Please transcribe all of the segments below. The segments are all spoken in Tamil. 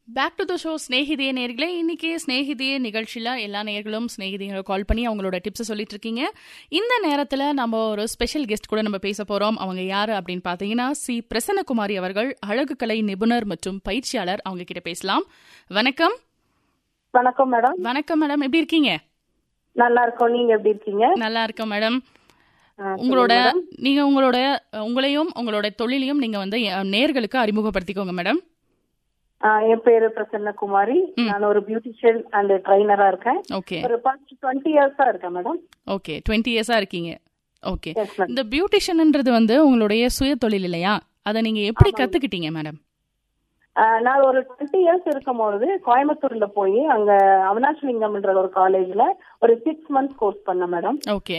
பேக் டு த ஷோ ஸ்நேகிதிய நேர்களே. இன்னைக்கு ஸ்நேகிதிய நிகழ்ச்சியில் எல்லா நேர்களும் ஸ்நேகிதிகளை கால் பண்ணி அவங்களோட டிப்ஸை சொல்லிட்டு இருக்கீங்க. இந்த நேரத்தில் நம்ம ஒரு ஸ்பெஷல் கெஸ்ட் கூட நம்ம பேச போகிறோம். அவங்க யார் அப்படின்னு பார்த்தீங்கன்னா சி பிரசன்னகுமாரி அவர்கள், அழகு கலை நிபுணர் மற்றும் பயிற்சியாளர். அவங்க கிட்ட பேசலாம். வணக்கம். வணக்கம் மேடம். வணக்கம் மேடம், எப்படி இருக்கீங்க? நல்லா இருக்கோம், நீங்க எப்படி இருக்கீங்க? நல்லா இருக்கோம் மேடம். நீங்க உங்களையும் உங்களோட தொழிலையும் நீங்க வந்து நேர்களுக்கு அறிமுகப்படுத்திக்கோங்க மேடம். என் பேரு பிரசன்னகுமாரி. நான் ஒரு பியூட்டிஷியன் அண்ட் ட்ரைனரா இருக்கேன். ஓகே. ஒரு 20 இயர்ஸா இருக்கேன் மேடம். ஓகே, 20 இயர்ஸா இருக்கீங்க. ஓகே. இந்த பியூட்டிஷியன்ன்றது வந்து உங்களுடைய சுய தொழில் இல்லையா? அதை நீங்க எப்படி கத்துக்கிட்டீங்க மேடம்? நான் ஒரு 20 இயர்ஸ் இருக்கும்போது கோயம்புத்தூர்ல போய் அங்க அவினாஷலிங்கம்ன்ற ஒரு காலேஜ்ல ஒரு 6 months கோர்ஸ் பண்ணேன் மேடம். ஓகே.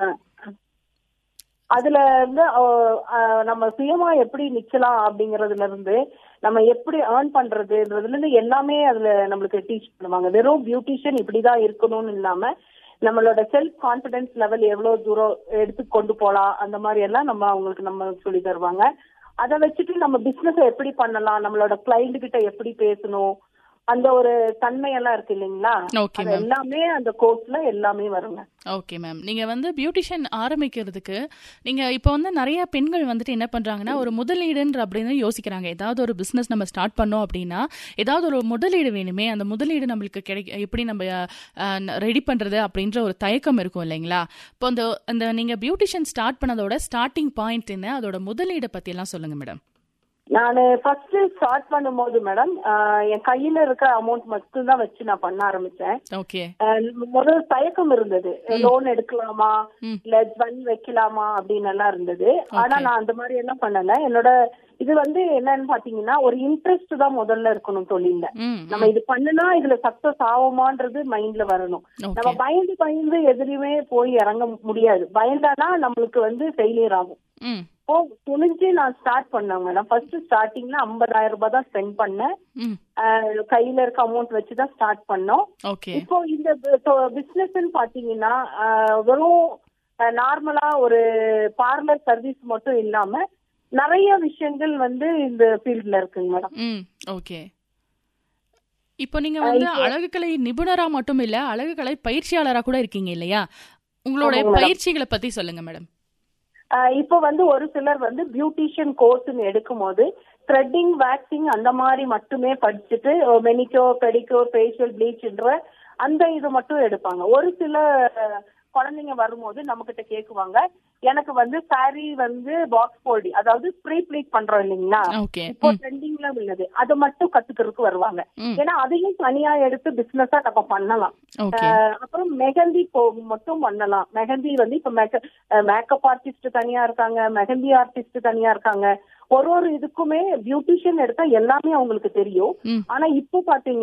அதுல இருந்து நம்ம சுயமா எப்படி நிக்கலாம் அப்படிங்கறதுல இருந்து நம்ம எப்படி ஏர்ன் பண்றதுன்றதுல இருந்து எல்லாமே அதுல நம்மளுக்கு டீச் பண்ணுவாங்க. வெறும் பியூட்டிஷியன் இப்படிதான் இருக்கணும்னு இல்லாம நம்மளோட செல்ஃப் கான்பிடன்ஸ் லெவல் எவ்வளவு தூரம் எடுத்து கொண்டு போலாம், அந்த மாதிரி எல்லாம் நம்ம சொல்லி தருவாங்க. அதை வச்சுட்டு நம்ம பிசினஸ் எப்படி பண்ணலாம், நம்மளோட கிளைண்ட் கிட்ட எப்படி பேசணும், அந்த ஒரு தன்மையெல்லாம் இருக்கு இல்லைங்களா, அது எல்லாமே அந்த கோர்ஸ்ல எல்லாமே வருங்க. Okay ma'am. நீங்க வந்து பியூட்டிஷியன் ஆரம்பிக்கிறதுக்கு நீங்க இப்போ வந்து நிறைய பெண்கள் வந்துட்டு என்ன பண்றாங்கன்னா, ஒரு முதலீடுன்ற அப்படின்னு யோசிக்கிறாங்க. ஏதாவது ஒரு பிசினஸ் நம்ம ஸ்டார்ட் பண்ணோம் அப்படின்னா ஏதாவது ஒரு முதலீடு வேணுமே, அந்த முதலீடு நம்மளுக்கு எப்படி நம்ம ரெடி பண்றது அப்படின்ற ஒரு தயக்கம் இருக்கும் இல்லைங்களா? இப்போ அந்த நீங்க பியூட்டிஷியன் ஸ்டார்ட் பண்ணதோட ஸ்டார்டிங் பாயிண்ட் என்ன, அதோட முதலீடை பத்தி எல்லாம் சொல்லுங்க மேடம். நான் ஃபர்ஸ்ட் ஸ்டார்ட் பண்ணும்போது மேடம் என் கையில இருக்கிற அமௌண்ட் மட்டும் தான் வச்சு நான் பண்ண ஆரம்பிச்சேன். ஓகே. முதல் தயக்கம் இருந்தது, லோன் எடுக்கலாமா இல்ல ஜுவல் வைக்கலாமா அப்படின்னு எல்லாம் இருந்தது. ஆனா நான் அந்த மாதிரி எல்லாம் பண்ணல. என்னோட இது வந்து என்னன்னு பாத்தீங்கன்னா ஒரு இன்ட்ரெஸ்ட் தான் முதல்ல இருக்கணும் தொழில்ல. நம்ம இது பண்ணுனா இதுல சக்சஸ் ஆகுமான்றது மைண்ட்ல வரணும். நம்ம பயந்து எதுலயுமே போய் இறங்க முடியாது. பயந்தானா நம்மளுக்கு வந்து ஃபெயிலியர் ஆகும். துணிஞ்சு நான் ஸ்டார்ட் பண்ணேன் மேடம். ஃபர்ஸ்ட் ஸ்டார்டிங்ல 50,000 ரூபாய் தான் ஸ்பெண்ட் பண்ணேன். கையில இருக்க அமௌண்ட் வச்சுதான் ஸ்டார்ட் பண்ணோம். இப்போ இந்த பிசினஸ் பாத்தீங்கன்னா வெறும் நார்மலா ஒரு பார்லர் சர்வீஸ் மட்டும் இல்லாம நிறைய விஷயங்கள் வந்து இந்த ஃபீல்ட்ல இருக்குங்க மேடம். ஓகே. இப்போ நீங்க வந்து அழகுக்கலை நிபுணரா மட்டும் இல்ல, அழகுக்கலை பயிற்சியாளரா கூட இருக்கீங்க இல்லையா? உங்களோட பயிற்சிகளை பத்தி சொல்லுங்க மேடம். இப்போ வந்து ஒரு சிலர் வந்து பியூட்டிஷியன் கோர்ஸ்ன்னு எடுக்கும் போது த்ரெட்டிங், வேக்சிங் அந்த மாதிரி மட்டுமே படிச்சுட்டு மெனிக்யூர், பெடிக்யூர், ஃபேஷியல், ப்ளீச்ன்ற அந்த இது மட்டும் எடுப்பாங்க. ஒரு சில குழந்தைங்க வரும்போது நம்ம கிட்ட கேக்குவாங்க, எனக்கு வந்து சாரி வந்து பாக்ஸ் ஃபோல்டி, அதாவது ப்ரீ ப்ளீட் பண்றோம் இல்லைங்களா, இப்போ ட்ரெண்டிங்ல உள்ளது, அதை மட்டும் கத்துக்கிறதுக்கு வருவாங்க. ஏன்னா அதையும் தனியா எடுத்து பிசினஸா நம்ம பண்ணலாம். அப்புறம் மெஹந்தி மட்டும் பண்ணலாம். மெஹந்தி வந்து இப்ப மேக்கப் ஆர்டிஸ்ட் தனியா இருக்காங்க, மெஹந்தி ஆர்டிஸ்ட் தனியா இருக்காங்க. ஒரு இதுக்குமே பியூட்டிஷியன் எடுத்தா எல்லாமே அவங்களுக்கு தெரியும். ஆனா இப்போ பாத்தீங்க